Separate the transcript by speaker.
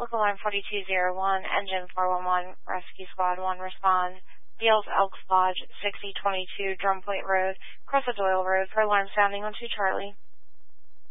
Speaker 1: Local Alarm 4201, Engine 411, Rescue Squad 1 respond. Beals Elks Lodge, 6022 Drum Point Road, Cressa Doyle Road, for alarm sounding on 2 Charlie.